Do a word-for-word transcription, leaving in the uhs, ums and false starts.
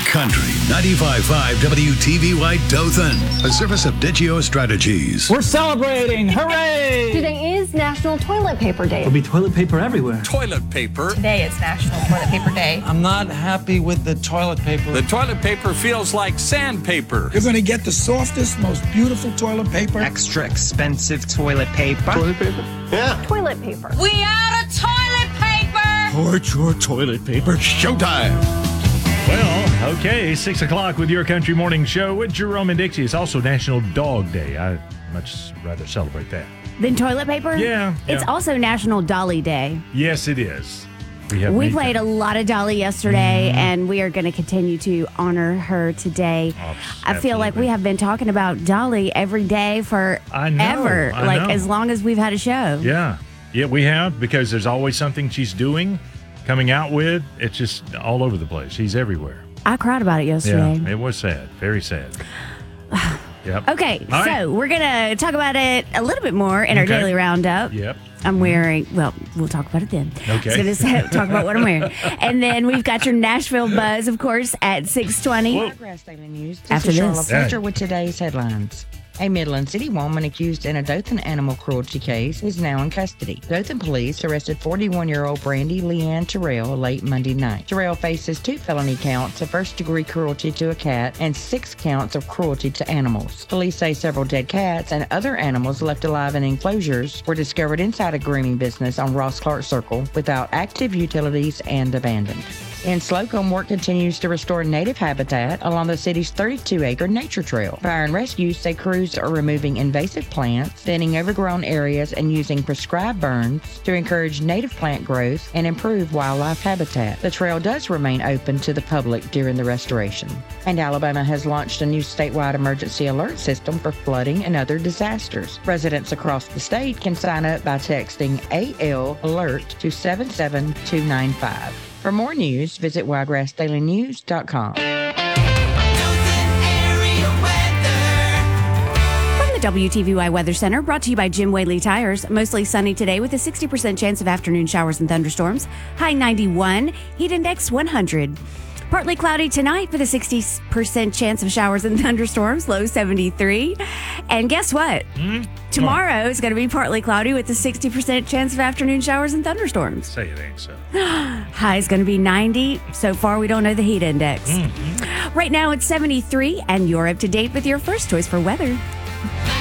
Country ninety-five point five W T V Y Dothan, a service of Digio Strategies. We're celebrating! Hooray! Today is National Toilet Paper Day. There'll be toilet paper everywhere. Toilet paper. Today is National Toilet Paper Day. I'm not happy with the toilet paper. The toilet paper feels like sandpaper. You're going to get the softest, most beautiful toilet paper. Extra expensive toilet paper. Toilet paper? Yeah. Toilet paper. We out of toilet paper! Hoard your toilet paper. Showtime. Well, okay, six o'clock with your country morning show with Jerome and Dixie. It's also National Dog Day. I'd much rather celebrate that. Than toilet paper? Yeah. It's yeah. also National Dolly Day. Yes, it is. We, have we played a lot of Dolly yesterday, mm-hmm. and we are going to continue to honor her today. Oh, I feel like we have been talking about Dolly every day forever, I know, I like know. as long as we've had a show. Yeah. Yeah, we have, because there's always something she's doing, coming out with. It's just all over the place. She's everywhere. I cried about it yesterday. Yeah, it was sad. Very sad. Yep. Okay, All so right. we're going to talk about it a little bit more in our Okay. daily roundup. Yep. I'm wearing, well, we'll talk about it then. Okay. I was going to talk about what I'm wearing. And then we've got your Nashville Buzz, of course, at six twenty. Wiregrass Daily News. This After is Charlotte this. Fletcher with today's headlines. A Midland City woman accused in a Dothan animal cruelty case is now in custody. Dothan police arrested forty-one-year-old Brandy Leanne Terrell late Monday night. Terrell faces two felony counts of first-degree cruelty to a cat and six counts of cruelty to animals. Police say several dead cats and other animals left alive in enclosures were discovered inside a grooming business on Ross Clark Circle without active utilities and abandoned. In Slocum, work continues to restore native habitat along the city's thirty-two acre nature trail. Fire and rescue say crews are removing invasive plants, thinning overgrown areas, and using prescribed burns to encourage native plant growth and improve wildlife habitat. The trail does remain open to the public during the restoration. And Alabama has launched a new statewide emergency alert system for flooding and other disasters. Residents across the state can sign up by texting A L Alert to seven seven two nine five. For more news, visit wiregrass daily news dot com. From the W T V Y Weather Center, brought to you by Jim Whaley Tires. Mostly sunny today with a sixty percent chance of afternoon showers and thunderstorms. High ninety-one, heat index one hundred. Partly cloudy tonight with a sixty percent chance of showers and thunderstorms, low seventy-three. And guess what? Hmm? Tomorrow is going to be partly cloudy with a sixty percent chance of afternoon showers and thunderstorms. Say it ain't so. High is going to be ninety. So far, we don't know the heat index. Mm-hmm. Right now, it's seventy-three, and you're up to date with your first choice for weather.